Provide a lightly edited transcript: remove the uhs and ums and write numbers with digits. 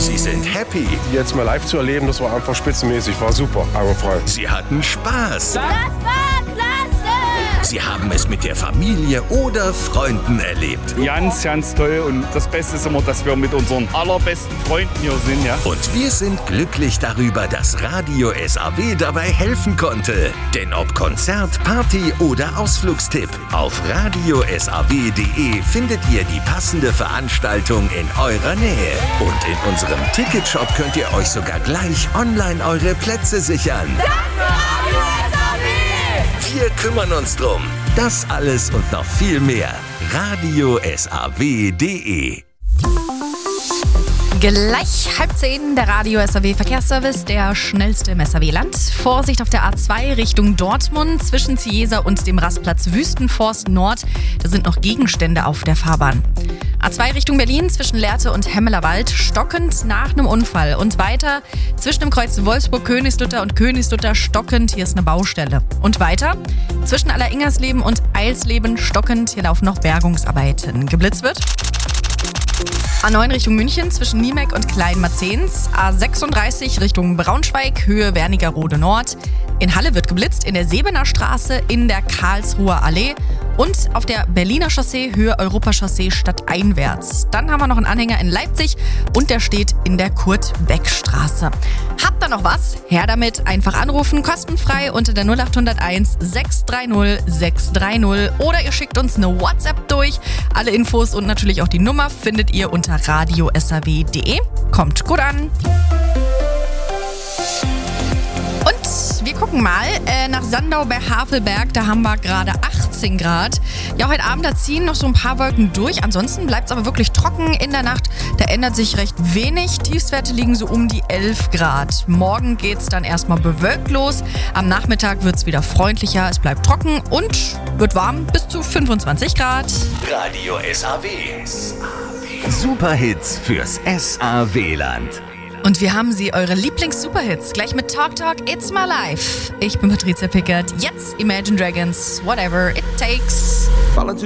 Sie sind happy. Die jetzt mal live zu erleben, das war einfach spitzenmäßig, war super, einwandfrei. Sie hatten Spaß. Das war klasse! Sie haben es mit der Familie oder Freunden erlebt. Ganz, ganz toll. Und das Beste ist immer, dass wir mit unseren allerbesten Freunden hier sind. Ja? Und wir sind glücklich darüber, dass Radio SAW dabei helfen konnte. Denn ob Konzert, Party oder Ausflugstipp, auf radiosaw.de findet ihr die passende Veranstaltung in eurer Nähe. Und in unserem Ticketshop könnt ihr euch sogar gleich online eure Plätze sichern. Danke, Radio SAW! Wir kümmern uns drum. Das alles und noch viel mehr. radiosaw.de. Gleich 9:30, der Radio SAW Verkehrsservice, der schnellste im SAW-Land. Vorsicht auf der A2 Richtung Dortmund zwischen Ciesa und dem Rastplatz Wüstenforst Nord. Da sind noch Gegenstände auf der Fahrbahn. A2 Richtung Berlin zwischen Lehrte und Hemmelerwald stockend nach einem Unfall. Und weiter zwischen dem Kreuz Wolfsburg-Königslutter und Königslutter stockend. Hier ist eine Baustelle. Und weiter zwischen Alleringers-Leben und Eilsleben stockend. Hier laufen noch Bergungsarbeiten. Geblitzt wird A9 Richtung München zwischen Niemek und Kleinmarzens. A36 Richtung Braunschweig, Höhe Wernigerode Nord. In Halle wird geblitzt, in der Sebener Straße, in der Karlsruher Allee und auf der Berliner Chaussee, Höhe Europachaussee stadteinwärts. Dann haben wir noch einen Anhänger in Leipzig und der steht in der Kurt-Beck-Straße. Habt ihr noch was? Her damit, einfach anrufen, kostenfrei unter der 0801 630 630 oder ihr schickt uns eine WhatsApp durch. Alle Infos und natürlich auch die Nummer findet ihr unter radiosaw.de. Kommt gut an. Und wir gucken mal nach Sandau bei Havelberg. Da haben wir gerade 18 Grad. Ja, heute Abend, da ziehen noch so ein paar Wolken durch. Ansonsten bleibt es aber wirklich trocken in der Nacht. Da ändert sich recht wenig. Tiefstwerte liegen so um die 11 Grad. Morgen geht es dann erstmal bewölkt los. Am Nachmittag wird es wieder freundlicher. Es bleibt trocken und wird warm bis zu 25 Grad. Radio SAW. Superhits fürs SAW-Land. Und wir haben sie, eure Lieblings-Superhits, gleich mit Talk Talk It's My Life. Ich bin Patricia Pickert. Jetzt Imagine Dragons, Whatever It Takes.